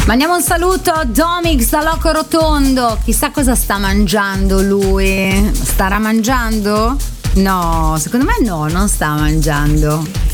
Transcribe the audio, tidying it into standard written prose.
Mandiamo un saluto a Domix da Loco Rotondo. Chissà cosa sta mangiando lui. Starà mangiando? No, secondo me no, non sta mangiando.